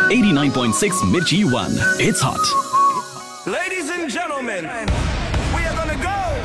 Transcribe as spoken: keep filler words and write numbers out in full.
eighty-nine point six Mirchi one. It's hot. Ladies and gentlemen, we are gonna go.